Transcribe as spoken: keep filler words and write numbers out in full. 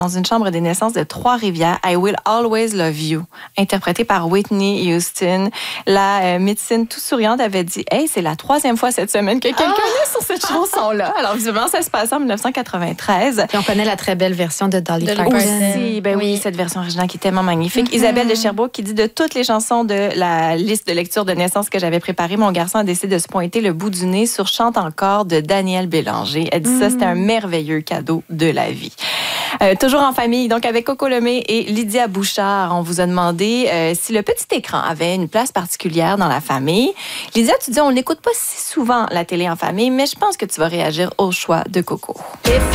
Dans une chambre des naissances de Trois-Rivières, I Will Always Love You, interprétée par Whitney Houston. La euh, médecine tout souriante avait dit « Hey, c'est la troisième fois cette semaine que quelqu'un Ah! est sur cette chanson-là. » Alors, visiblement, ça se passe en dix-neuf cent quatre-vingt-treize. Puis on connaît la très belle version de Dolly De Parton. Aussi, ben oui. Oui. cette version originale qui est tellement magnifique. Mm-hmm. Isabelle de Sherbrooke qui dit de toutes les chansons de la liste de lecture de naissance que j'avais préparée, mon garçon a décidé de se pointer le bout du nez sur Chante encore de Daniel Bélanger. Elle dit ça, c'était un merveilleux cadeau de la vie. Euh, toujours en famille, donc avec Coco Lemay et Lydia Bouchard, on vous a demandé euh, si le petit écran avait une place particulière dans la famille. Lydia, tu dis on n'écoute pas si souvent la télé en famille, mais je pense que tu vas réagir au choix de Coco.